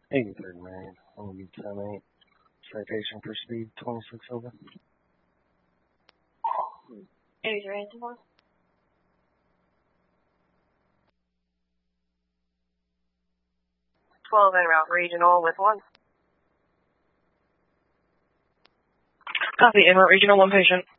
83rd Marine, OB 10-8, citation for speed 26 over. 83 into 1. 12 en route regional with 1. Copy, en route regional 1 patient.